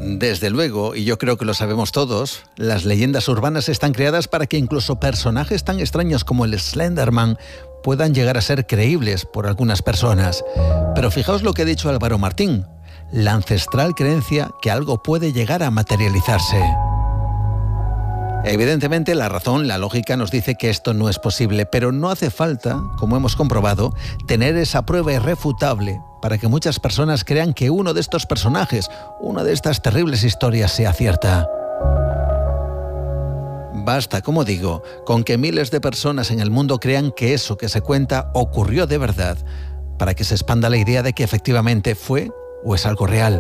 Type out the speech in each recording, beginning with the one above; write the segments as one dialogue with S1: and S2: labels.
S1: Desde luego, y yo creo que lo sabemos todos, las leyendas urbanas están creadas para que incluso personajes tan extraños como el Slenderman puedan llegar a ser creíbles por algunas personas. Pero fijaos lo que ha dicho Álvaro Martín, la ancestral creencia que algo puede llegar a materializarse. Evidentemente la razón, la lógica nos dice que esto no es posible, pero no hace falta, como hemos comprobado, tener esa prueba irrefutable para que muchas personas crean que uno de estos personajes, una de estas terribles historias sea cierta. Basta, como digo, con que miles de personas en el mundo crean que eso que se cuenta ocurrió de verdad, para que se expanda la idea de que efectivamente fue o es algo real.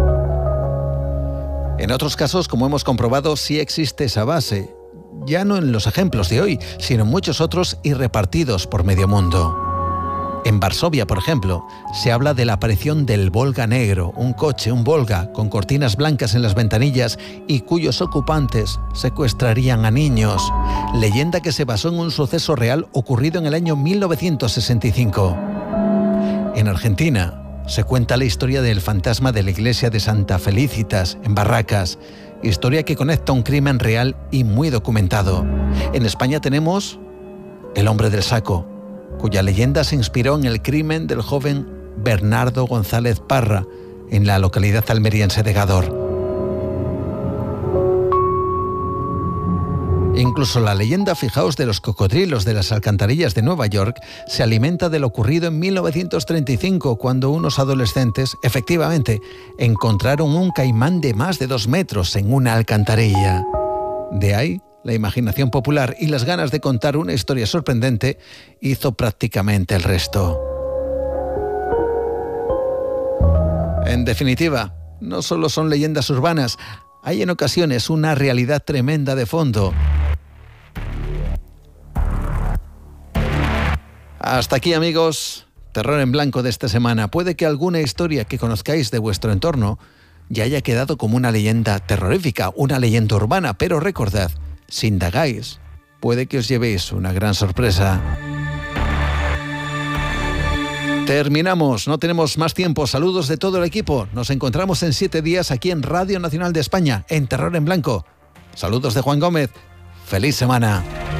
S1: En otros casos, como hemos comprobado, sí existe esa base, ya no en los ejemplos de hoy, sino en muchos otros y repartidos por medio mundo. En Varsovia, por ejemplo, se habla de la aparición del Volga negro, un coche, un Volga, con cortinas blancas en las ventanillas y cuyos ocupantes secuestrarían a niños. Leyenda que se basó en un suceso real ocurrido en el año 1965. En Argentina se cuenta la historia del fantasma de la iglesia de Santa Felicitas, en Barracas, historia que conecta un crimen real y muy documentado. En España tenemos el hombre del saco, cuya leyenda se inspiró en el crimen del joven Bernardo González Parra, en la localidad almeriense de Gádor. Incluso la leyenda, fijaos, de los cocodrilos de las alcantarillas de Nueva York se alimenta de lo ocurrido en 1935, cuando unos adolescentes, efectivamente, encontraron un caimán de más de 2 metros en una alcantarilla. De ahí, la imaginación popular y las ganas de contar una historia sorprendente hizo prácticamente el resto. En definitiva, no solo son leyendas urbanas, hay en ocasiones una realidad tremenda de fondo. Hasta aquí, amigos, Terror en Blanco de esta semana. Puede que alguna historia que conozcáis de vuestro entorno ya haya quedado como una leyenda terrorífica, una leyenda urbana, pero recordad, si indagáis, puede que os llevéis una gran sorpresa. Terminamos, no tenemos más tiempo. Saludos de todo el equipo. Nos encontramos en 7 días aquí en Radio Nacional de España, en Terror en Blanco. Saludos de Juan Gómez. ¡Feliz semana!